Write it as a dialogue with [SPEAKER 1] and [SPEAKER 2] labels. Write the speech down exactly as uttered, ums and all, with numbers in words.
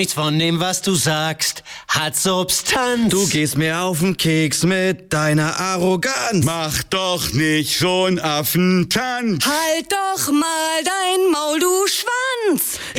[SPEAKER 1] Nichts von dem, was du sagst, hat Substanz.
[SPEAKER 2] Du gehst mir auf den Keks mit deiner Arroganz.
[SPEAKER 3] Mach doch nicht schon Affentanz.
[SPEAKER 4] Halt doch mal dein Maul, du Schwanz.